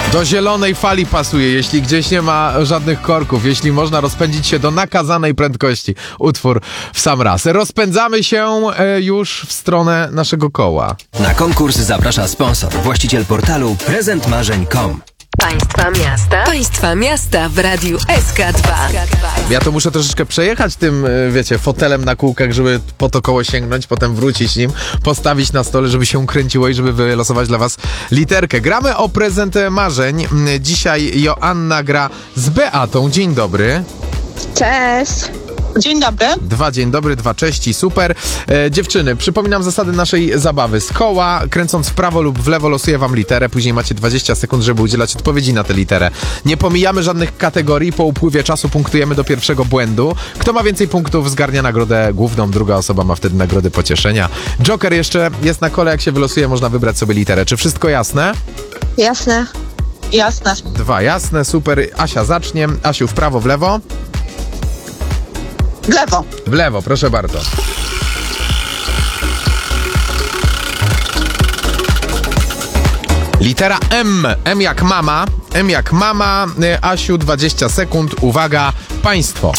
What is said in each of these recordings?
Do zielonej fali pasuje, jeśli gdzieś nie ma żadnych korków, jeśli można rozpędzić się do nakazanej prędkości. Utwór w sam raz. Rozpędzamy się już w stronę naszego koła. Na konkurs zaprasza sponsor, właściciel portalu prezentmarzeń.com. Państwa miasta w radiu SK2. Ja to muszę troszeczkę przejechać tym, wiecie, fotelem na kółkach, żeby po to koło sięgnąć, potem wrócić nim, postawić na stole, żeby się kręciło i żeby wylosować dla was literkę. Gramy o prezent marzeń. Dzisiaj Joanna gra z Beatą. Dzień dobry. Cześć. Dzień dobry. Dzień dobry, cześć, super. Dziewczyny, przypominam zasady naszej zabawy. Z koła, kręcąc w prawo lub w lewo, losuję wam literę. Później macie 20 sekund, żeby udzielać odpowiedzi na tę literę. Nie pomijamy żadnych kategorii. Po upływie czasu punktujemy do pierwszego błędu. Kto ma więcej punktów, zgarnia nagrodę główną. Druga osoba ma wtedy nagrodę pocieszenia. Joker jeszcze jest na kole. Jak się wylosuje, można wybrać sobie literę. Czy wszystko jasne? Jasne. Jasne. 2 jasne, super. Asia zacznie. Asiu, w prawo, w lewo? W lewo. W lewo, proszę bardzo. Litera M. M jak mama. M jak mama. Asiu, 20 sekund. Uwaga, państwo.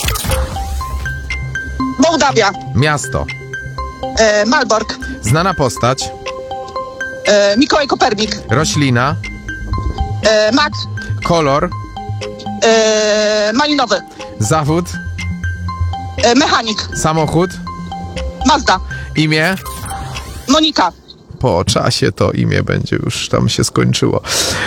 Mołdawia. Miasto. Malbork. Znana postać. Mikołaj Kopernik. Roślina. Mak. Kolor. Malinowy. Zawód. Mechanik. Samochód. Mazda. Imię. Monika. Po czasie to imię będzie już tam się skończyło.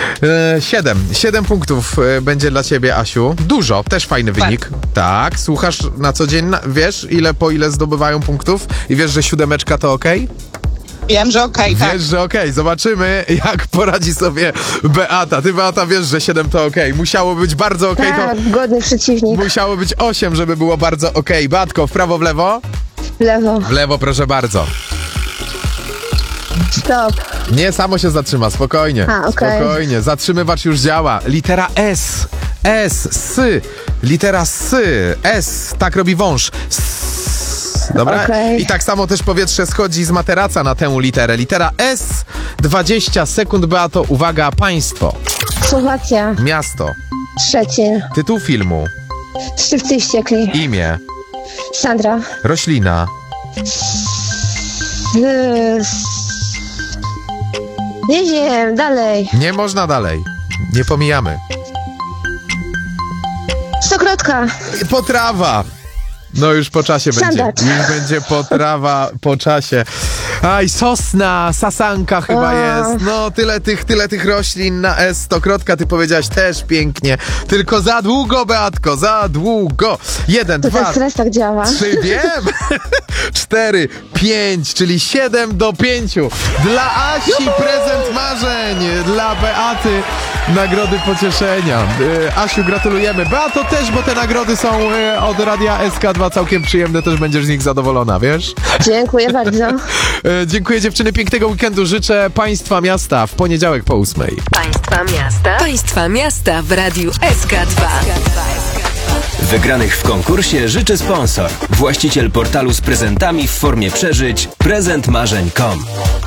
7 punktów będzie dla ciebie, Asiu. Dużo, też fajny wynik. Tak, słuchasz na co dzień, wiesz po ile zdobywają punktów i wiesz, że 7 to okej? Wiem, że okej, tak. Wiesz, że okej. Zobaczymy, jak poradzi sobie Beata. Ty, Beata, wiesz, że 7 to okej. Musiało być bardzo okej. Tak, godny przeciwnik. Musiało być 8, żeby było bardzo okej. Beatko, w prawo, w lewo? W lewo. W lewo, proszę bardzo. Stop. Nie, samo się zatrzyma, spokojnie. Spokojnie, zatrzymywacz już działa. Litera S. S, S. Litera S. S, tak robi wąż. S. Dobra? I tak samo też powietrze schodzi z materaca na tę literę. Litera S. 20 sekund, Beato. Uwaga, państwo. Słowacja. Miasto. Szczecin. Tytuł filmu. Szybcy i wściekli. Imię. Sandra. Roślina. Nie wiem, dalej. Nie można dalej. Nie pomijamy. Stokrotka. Potrawa. No już po czasie będzie. Sandacz. Już będzie potrawa po czasie. Aj, sosna, sasanka chyba jest. No, tyle tych roślin na S. Stokrotka, ty powiedziałaś też pięknie. Tylko za długo, Beatko, za długo. 1, To 2, ten stres tak działa. 3, wiem. 4, 5, czyli 7 do 5. Dla Asi prezent marzeń. Dla Beaty nagrody pocieszenia. Asiu, gratulujemy. Beato też, bo te nagrody są od Radia SK2 całkiem przyjemne. Też będziesz z nich zadowolona, wiesz? Dziękuję bardzo. Dziękuję, dziewczyny. Pięknego weekendu życzę. Państwa miasta w poniedziałek po 8. Państwa miasta w radiu SK2. Wygranych w konkursie życzy sponsor, właściciel portalu z prezentami w formie przeżyć prezentmarzeń.com.